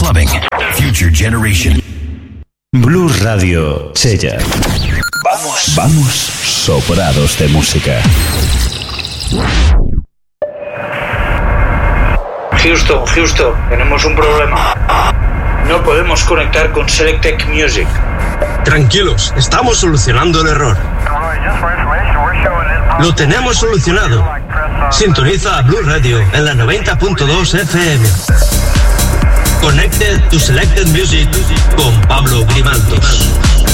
clubbing. Future Generation. Blues Radio Chella. Vamos sobrados de música. Houston, tenemos un problema. No podemos conectar con Selectech Music. Tranquilos, estamos solucionando el error. Lo tenemos solucionado. Sintoniza a Blue Radio en la 90.2 FM. Connected to Selected Music con Pablo Grimaldos.